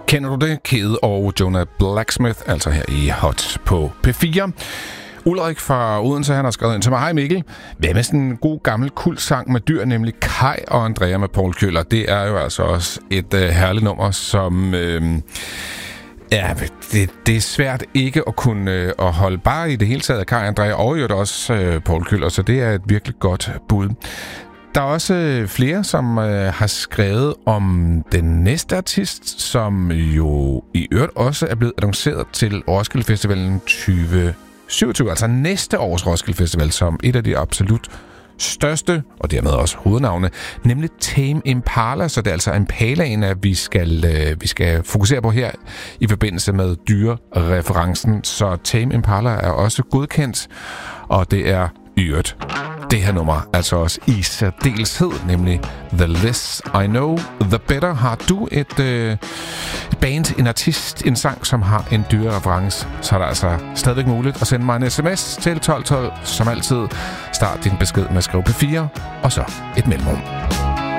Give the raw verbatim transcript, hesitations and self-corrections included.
Kender du det? Kede og Jonah Blacksmith, altså her i Hot på P fire. Ulrik fra Odense, han har skrevet ind til mig. Hej Mikkel. Hvad med sådan en god gammel kultsang med dyr, nemlig Kai og Andrea med Poul Kjøller? Det er jo altså også et øh, herligt nummer, som... Øh, ja, det, det er svært ikke at kunne øh, at holde bare i det hele taget af Kai og Andrea, og jo også øh, Poul Kjøller, så det er et virkelig godt bud. Der er også flere, som øh, har skrevet om den næste artist, som jo i øvrigt også er blevet annonceret til Roskilde Festivalen tyve syvogtyve, altså næste års Roskilde Festival, som et af de absolut største, og dermed også hovednavne, nemlig Tame Impala. Så det er altså Impalaen, at vi skal, øh, vi skal fokusere på her i forbindelse med dyrereferencen. Så Tame Impala er også godkendt, og det er i øvrigt det her nummer, altså også i særdeleshed, nemlig The Less I Know, The Better. Har du et, øh, et band, en artist, en sang, som har en dyrereference, så er der altså stadigvæk muligt at sende mig en sms til tolv tolv. Som altid, start din besked med at skrive P fire, og så et mellemrum.